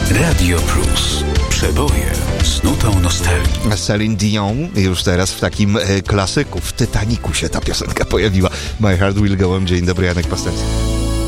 Radio Plus. Przeboje z nutą nostalgii. Celine Dion już teraz w takim klasyku, w Titanicu się ta piosenka pojawiła. My Heart Will Go On. Dzień dobry, Janek Pasterski.